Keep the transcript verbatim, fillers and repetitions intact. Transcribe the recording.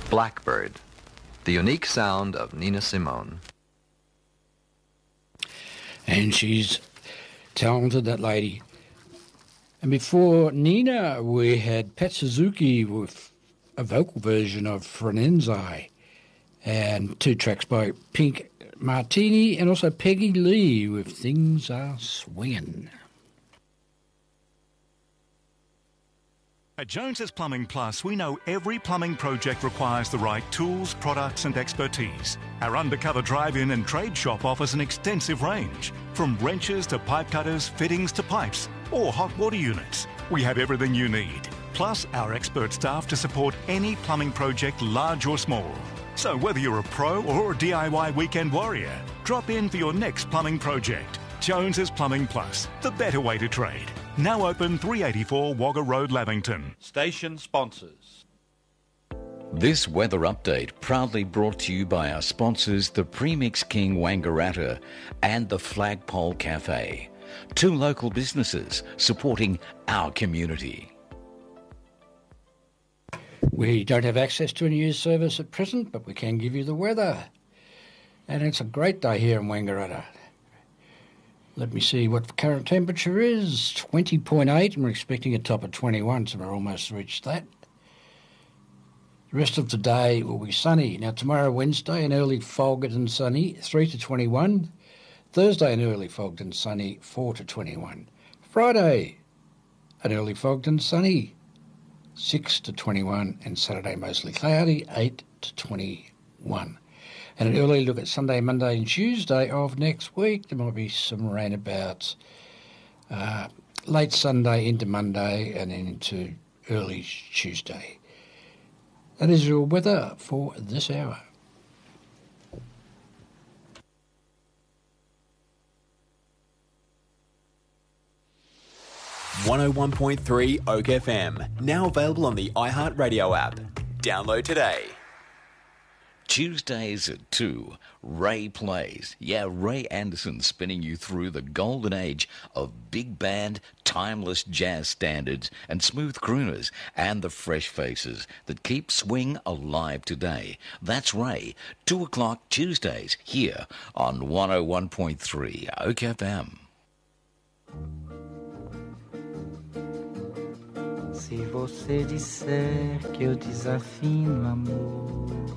Blackbird, the unique sound of Nina Simone. And she's talented, that lady. And before Nina, we had Pat Suzuki with a vocal version of Frenenzi, and two tracks by Pink Martini and also Peggy Lee with Things Are Swingin'. At Jones's Plumbing Plus, we know every plumbing project requires the right tools, products and expertise. Our undercover drive-in and trade shop offers an extensive range, from wrenches to pipe cutters, fittings to pipes, or hot water units. We have everything you need, plus our expert staff to support any plumbing project, large or small. So whether you're a pro or a D I Y weekend warrior, drop in for your next plumbing project. Jones's Plumbing Plus, the better way to trade. Now open three eighty-four Wagga Road, Lavington. Station sponsors. This weather update proudly brought to you by our sponsors, the Premix King Wangaratta and the Flagpole Cafe. Two local businesses supporting our community. We don't have access to a news service at present, but we can give you the weather. And it's a great day here in Wangaratta. Let me see what the current temperature is, twenty point eight, and we're expecting a top of twenty-one, so we're almost reached that. The rest of the day will be sunny. Now, tomorrow, Wednesday, an early fog and sunny, three to twenty-one. Thursday, an early fogged and sunny, four to twenty-one. Friday, an early fogged and sunny, six to twenty-one. And Saturday, mostly cloudy, eight to twenty-one. And an early look at Sunday, Monday and Tuesday of next week. There might be some rain about uh, late Sunday into Monday and then into early Tuesday. That is your weather for this hour. one oh one point three Oak F M, now available on the iHeartRadio app. Download today. Tuesdays at two, Ray Plays. Yeah, Ray Anderson spinning you through the golden age of big band, timeless jazz standards and smooth crooners and the fresh faces that keep swing alive today. That's Ray, two o'clock Tuesdays here on one oh one point three Oak F M. Se você disser que eu desafino amor,